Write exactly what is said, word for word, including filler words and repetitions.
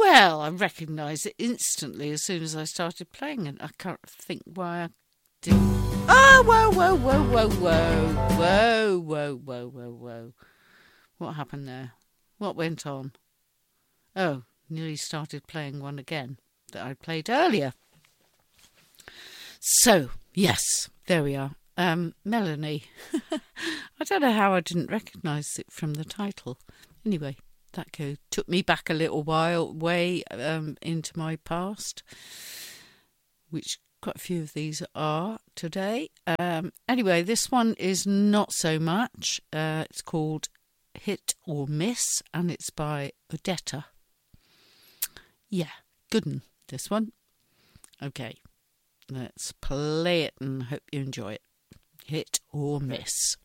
Well, I recognised it instantly as soon as I started playing it. I can't think why I didn't. Oh, whoa, whoa, whoa, whoa, whoa, whoa, whoa, whoa, whoa, whoa. What happened there? What went on? Oh, nearly started playing one again that I played earlier. So, yes, there we are. Um, Melanie. I don't know how I didn't recognise it from the title. Anyway, that go took me back a little while way um, into my past, which quite a few of these are today. Um, anyway, this one is not so much. Uh, it's called Hit or Miss, and it's by Odetta. Yeah, good one, this one. Okay, let's play it and hope you enjoy it. Hit or Miss.